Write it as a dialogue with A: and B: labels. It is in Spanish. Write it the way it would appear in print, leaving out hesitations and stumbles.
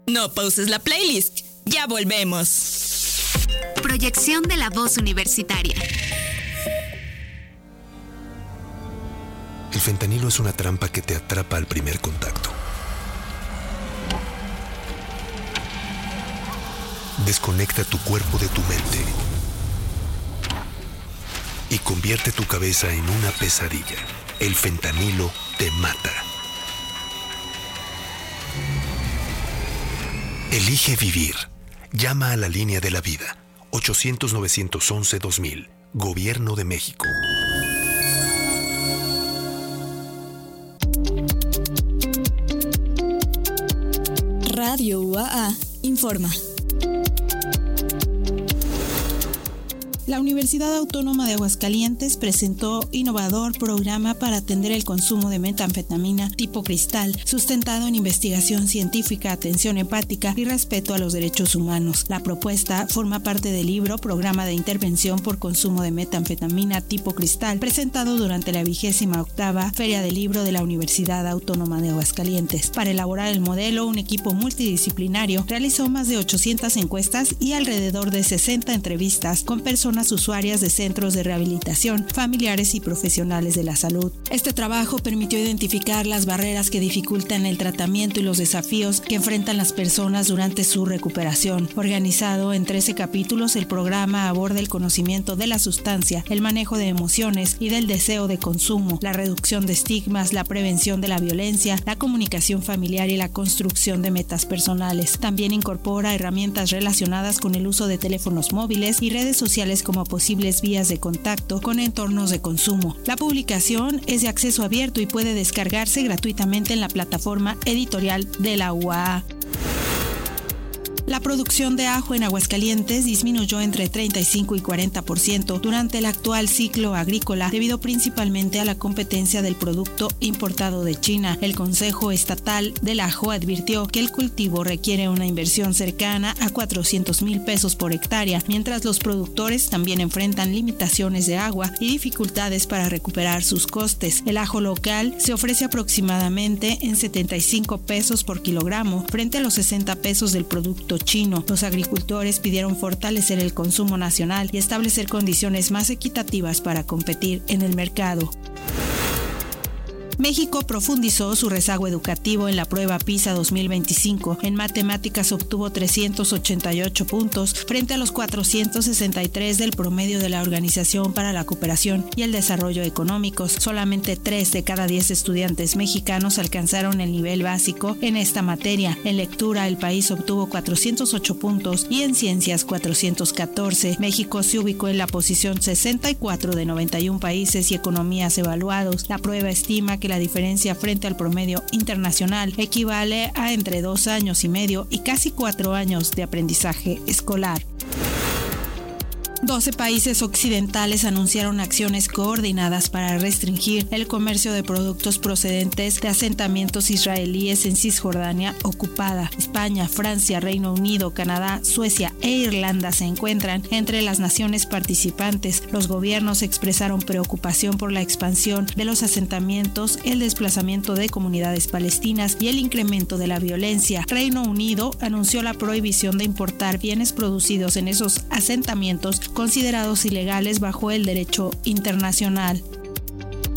A: No pauses la playlist. Ya volvemos.
B: Proyección de la voz universitaria.
C: El fentanilo es una trampa que te atrapa al primer contacto. Desconecta tu cuerpo de tu mente y convierte tu cabeza en una pesadilla. El fentanilo te mata. Elige vivir. Llama a la línea de la vida. 800-911-2000. Gobierno de México.
A: Radio UAA informa.
D: La Universidad Autónoma de Aguascalientes presentó innovador programa para atender el consumo de metanfetamina tipo cristal, sustentado en investigación científica, atención empática y respeto a los derechos humanos. La propuesta forma parte del libro Programa de Intervención por Consumo de Metanfetamina tipo cristal, presentado durante la 28ª Feria del Libro de la Universidad Autónoma de Aguascalientes. Para elaborar el modelo, un equipo multidisciplinario realizó más de 800 encuestas y alrededor de 60 entrevistas con personas usuarias de centros de rehabilitación, familiares y profesionales de la salud. Este trabajo permitió identificar las barreras que dificultan el tratamiento y los desafíos que enfrentan las personas durante su recuperación. Organizado en 13 capítulos, el programa aborda el conocimiento de la sustancia, el manejo de emociones y del deseo de consumo, la reducción de estigmas, la prevención de la violencia, la comunicación familiar y la construcción de metas personales. También incorpora herramientas relacionadas con el uso de teléfonos móviles y redes sociales como posibles vías de contacto con entornos de consumo. La publicación es de acceso abierto y puede descargarse gratuitamente en la plataforma editorial de la UAA. La producción de ajo en Aguascalientes disminuyó entre 35 y 40% durante el actual ciclo agrícola, debido principalmente a la competencia del producto importado de China. El Consejo Estatal del Ajo advirtió que el cultivo requiere una inversión cercana a 400,000 pesos por hectárea, mientras los productores también enfrentan limitaciones de agua y dificultades para recuperar sus costes. El ajo local se ofrece aproximadamente en 75 pesos por kilogramo, frente a los 60 pesos del producto chino. Los agricultores pidieron fortalecer el consumo nacional y establecer condiciones más equitativas para competir en el mercado. México profundizó su rezago educativo en la prueba PISA 2025. En matemáticas obtuvo 388 puntos frente a los 463 del promedio de la Organización para la Cooperación y el Desarrollo Económicos. Solamente 3 de cada 10 estudiantes mexicanos alcanzaron el nivel básico en esta materia. En lectura, el país obtuvo 408 puntos y en ciencias 414. México se ubicó en la posición 64 de 91 países y economías evaluados. La prueba estima que la diferencia frente al promedio internacional equivale a entre 2 años y medio y casi 4 años de aprendizaje escolar. 12 países occidentales anunciaron acciones coordinadas para restringir el comercio de productos procedentes de asentamientos israelíes en Cisjordania ocupada. España, Francia, Reino Unido, Canadá, Suecia e Irlanda se encuentran entre las naciones participantes. Los gobiernos expresaron preocupación por la expansión de los asentamientos, el desplazamiento de comunidades palestinas y el incremento de la violencia. Reino Unido anunció la prohibición de importar bienes producidos en esos asentamientos considerados ilegales bajo el derecho internacional.